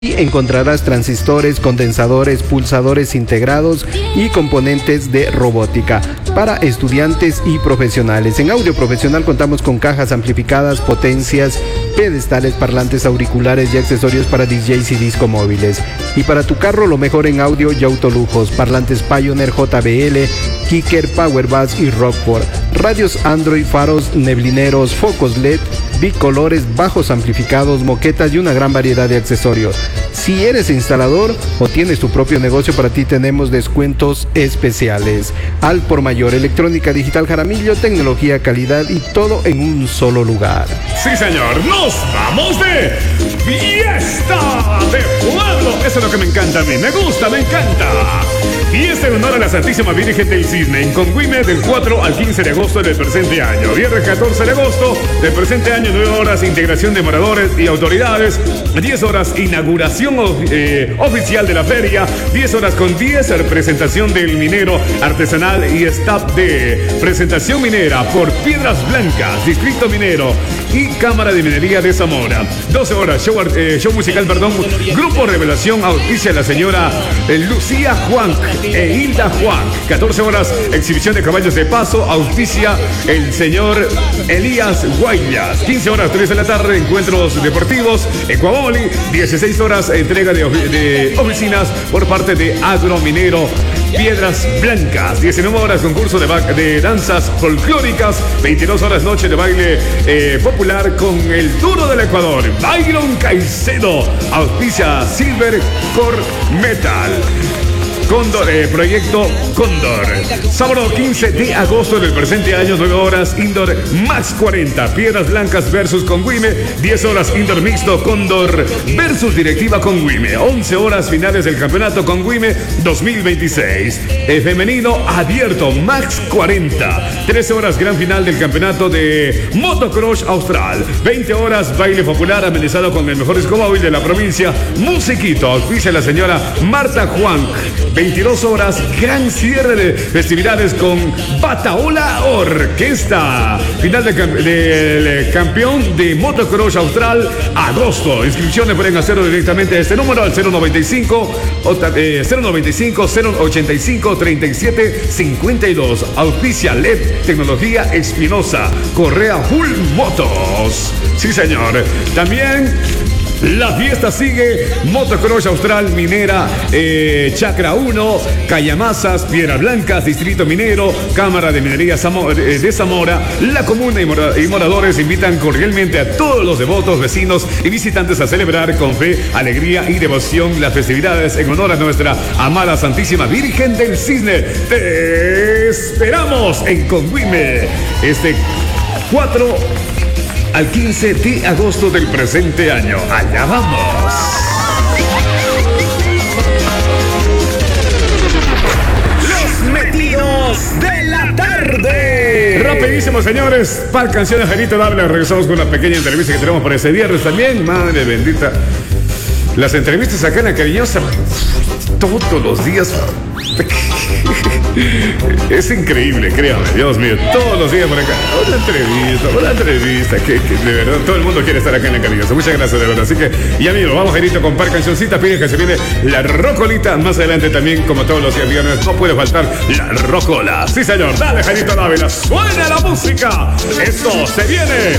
Y encontrarás transistores, condensadores, pulsadores integrados y componentes de robótica para estudiantes y profesionales. En audio profesional contamos con cajas amplificadas, potencias, pedestales, parlantes auriculares y accesorios para DJs y disco móviles. Y para tu carro lo mejor en audio y autolujos, parlantes Pioneer, JBL, Kicker, Powerbass y Rockford, radios Android, faros, neblineros, focos LED, bicolores, bajos amplificados, moquetas y una gran variedad de accesorios. Si eres instalador o tienes tu propio negocio, para ti tenemos descuentos especiales. Al por mayor, electrónica digital Jaramillo, tecnología, calidad y todo en un solo lugar. Sí, señor, nos vamos de fiesta de pueblo. Eso es lo que me encanta a mí, me gusta, me encanta. Fiesta en honor a la Santísima Virgen del Cisne en Congüime del 4 al 15 de agosto del presente año. Viernes 14 de agosto del presente año, 9 horas, integración de moradores y autoridades. 10 horas, inauguración oficial de la feria. 10 horas con 10, presentación del minero artesanal y staff de presentación minera por Piedras Blancas, Distrito Minero y Cámara de Minería de Zamora. 12 horas, show musical, Grupo Revelación, auspicia la señora Lucía Juan e Hilda Juan. 14 horas, exhibición de caballos de paso, auspicia el señor Elías Guayas. 15 horas, 3 de la tarde, encuentros deportivos, Ecuaboli. 16 horas, entrega de oficinas por parte de Agrominero Piedras Blancas. 19 horas, concurso de danzas folclóricas. 22 horas, noche de baile popular con el Duro del Ecuador. Byron Caicedo, auspicia Silver Core Metal. Cóndor, proyecto Cóndor. Sábado 15 de agosto del presente año, 9 horas, Indoor Max 40, Piedras Blancas versus Congüime. 10 horas, Indoor Mixto Cóndor versus Directiva Congüime. 11 horas, finales del campeonato Congüime 2026. Femenino abierto, Max 40. 13 horas, gran final del campeonato de Motocross Austral. 20 horas, baile popular amenizado con el mejor disco móvil de la provincia, Musiquito, auspicia la señora Marta Juan. 22 horas, gran cierre de festividades con Bataola Orquesta. Final del campeón de Motocross Austral, agosto. Inscripciones pueden hacerlo directamente a este número al 095 085 37 52. Auspicia LED Tecnología Espinosa, Correa Full Motos. Sí, señor. También la fiesta sigue, Motocross Austral, Minera, Chacra 1, Cayamasas, Piedras Blancas, Distrito Minero, Cámara de Minería de Zamora. La comuna y moradores invitan cordialmente a todos los devotos, vecinos y visitantes a celebrar con fe, alegría y devoción las festividades en honor a nuestra amada Santísima Virgen del Cisne. Te esperamos en Congüime este 4 al 15 de agosto del presente año. Allá vamos. Los metidos de la tarde. Rapidísimo, señores. Par canciones, Jarito Dávila. Regresamos con una pequeña entrevista que tenemos para ese viernes también. Madre bendita. Las entrevistas acá en La Cariñosa todos los días. Es increíble, créame, Dios mío, todos los días por acá. Una entrevista, que de verdad todo el mundo quiere estar acá en La Cariñosa. Muchas gracias, de verdad. Así que, y amigo, vamos, Jairito, con par cancioncita. Pide que se viene la rocolita. Más adelante también, como todos los días viernes, no puede faltar la rocola. Sí, señor, dale, Jairito Dávila, suena la música. Esto se viene